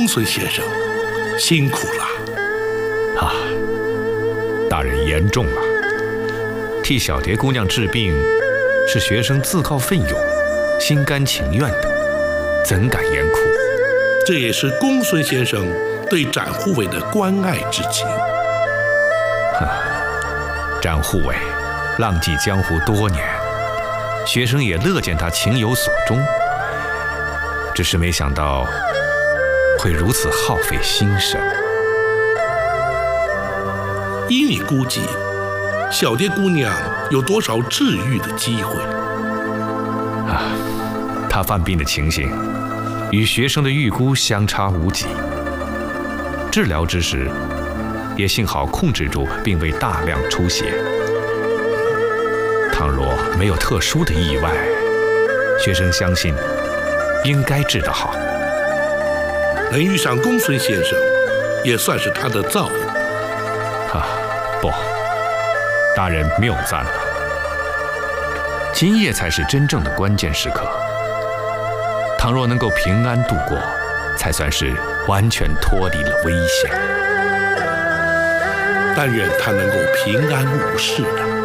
公孙先生辛苦了。 啊，大人言重了。替小蝶姑娘治病，是学生自告奋勇、心甘情愿的，怎敢言苦？ 这也是公孙先生对展护卫的关爱之情。 展护卫浪迹江湖多年，学生也乐见他情有所钟，只是没想到会如此耗费心神。 依你估计，小蝶姑娘有多少治愈的机会？ 她犯病的情形与学生的预估相差无几，治疗之时也幸好控制住并未大量出血。倘若没有特殊的意外，学生相信应该治得好。 能遇上公孙先生，也算是他的造物。 不，大人谬赞了。今夜才是真正的关键时刻，倘若能够平安度过，才算是完全脱离了危险。 但愿他能够平安无事啊。